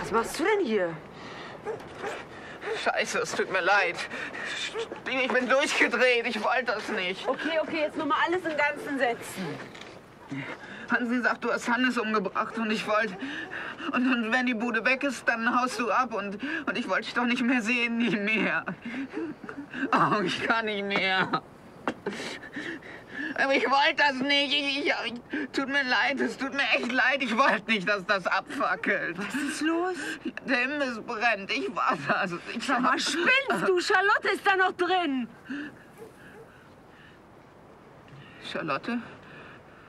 Was machst du denn hier? Scheiße, es tut mir leid. Ich bin durchgedreht, ich wollte das nicht. Okay, okay, jetzt nochmal alles im Ganzen setzen. Hansi sagt, du hast Hannes umgebracht und ich wollte... Und wenn die Bude weg ist, dann haust du ab und ich wollte dich doch nicht mehr sehen, nie mehr. Oh, ich kann nicht mehr. Aber ich wollte das nicht. Tut mir leid, es tut mir echt leid. Ich wollte nicht, dass das abfackelt. Was ist los? Der Imbiss brennt, ich war das. Sag mal, spinnst du? Charlotte ist da noch drin. Charlotte?